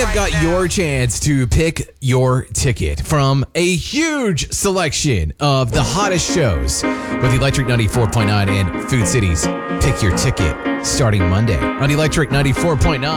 have got your chance to pick your ticket from a huge selection of the hottest shows with Electric 94.9 and Food City's Pick Your Ticket starting Monday on Electric 94.9.